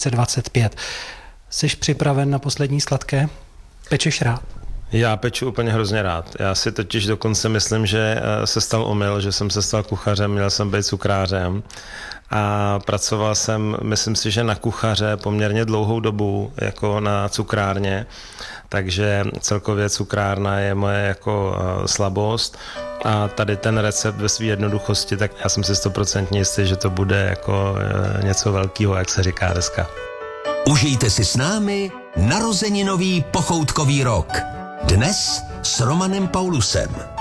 2025. Jsi připraven na poslední sladké? Pečeš rád? Já peču úplně hrozně rád. Já si totiž dokonce myslím, že se stal omyl, že jsem se stal kuchařem, měl jsem být cukrářem a pracoval jsem, myslím si, že na kuchaře poměrně dlouhou dobu, jako na cukrárně, takže celkově cukrárna je moje jako slabost a tady ten recept ve své jednoduchosti, tak já jsem si 100% jistý, že to bude jako něco velkého, jak se říká dneska. Užijte si s námi narozeninový pochoutkový rok. Dnes s Romanem Paulusem.